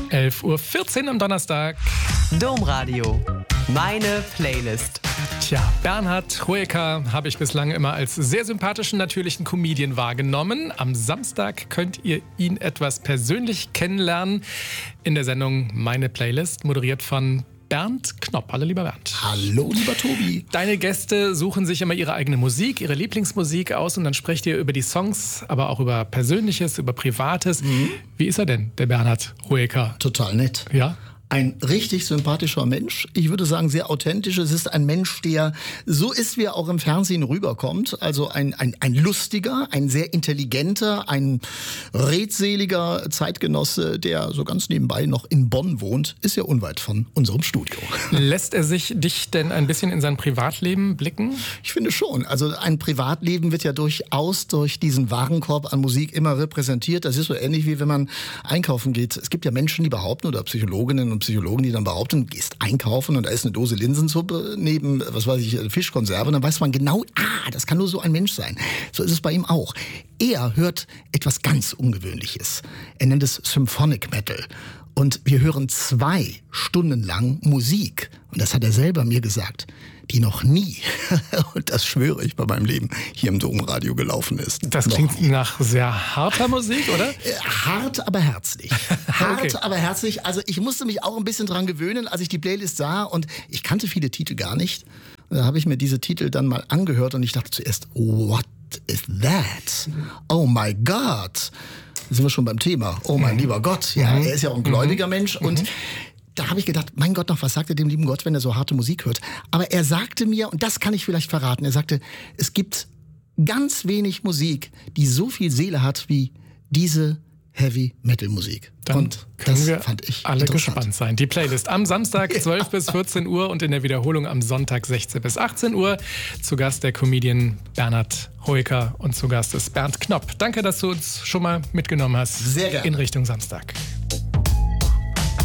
11:14 Uhr am Donnerstag. Domradio. Meine Playlist. Tja, Bernhard Hoeker habe ich bislang immer als sehr sympathischen, natürlichen Comedian wahrgenommen. Am Samstag könnt ihr ihn etwas persönlich kennenlernen in der Sendung Meine Playlist, moderiert von Bernd Knopp. Hallo, lieber Bernd. Hallo, lieber Tobi. Deine Gäste suchen sich immer ihre eigene Musik, ihre Lieblingsmusik aus und dann sprecht ihr über die Songs, aber auch über Persönliches, über Privates. Wie ist er denn, der Bernhard Hoeker? Total nett. Ja? Ein richtig sympathischer Mensch. Ich würde sagen, sehr authentisch. Es ist ein Mensch, der so ist, wie er auch im Fernsehen rüberkommt. Also ein lustiger, ein sehr intelligenter, ein redseliger Zeitgenosse, der so ganz nebenbei noch in Bonn wohnt. Ist ja unweit von unserem Studio. Lässt er sich dich denn ein bisschen in sein Privatleben blicken? Ich finde schon. Also ein Privatleben wird ja durchaus durch diesen Warenkorb an Musik immer repräsentiert. Das ist so ähnlich, wie wenn man einkaufen geht. Es gibt ja Menschen, die behaupten, oder Psychologinnen und Psychologen, die dann behaupten, du gehst einkaufen und da ist eine Dose Linsensuppe neben, Fischkonserve, und dann weiß man genau, das kann nur so ein Mensch sein. So ist es bei ihm auch. Er hört etwas ganz Ungewöhnliches. Er nennt es Symphonic Metal. Und wir hören 2 Stunden lang Musik. Und das hat er selber mir gesagt, die noch nie, und das schwöre ich bei meinem Leben, hier im Domradio gelaufen ist. Das klingt nach sehr harter Musik, oder? Hart, aber herzlich. Hart, Okay. aber herzlich. Also ich musste mich auch ein bisschen dran gewöhnen, als ich die Playlist sah. Und ich kannte viele Titel gar nicht. Da habe ich mir diese Titel dann mal angehört und ich dachte zuerst, what is that? Oh my God. Da sind wir schon beim Thema. Oh mein lieber Gott. Ja, er ist ja auch ein gläubiger Mensch. Und da habe ich gedacht, mein Gott, noch was sagt er dem lieben Gott, wenn er so harte Musik hört? Aber er sagte mir, und das kann ich vielleicht verraten, er sagte, es gibt ganz wenig Musik, die so viel Seele hat wie diese Heavy-Metal-Musik. Dann Und können das wir fand ich alle interessant. gespannt sein. Die Playlist am Samstag 12 bis 14 Uhr und in der Wiederholung am Sonntag 16 bis 18 Uhr. Zu Gast der Comedian Bernhard Hoeker und zu Gast ist Bernd Knopp. Danke, dass du uns schon mal mitgenommen hast. Sehr gerne. In Richtung Samstag.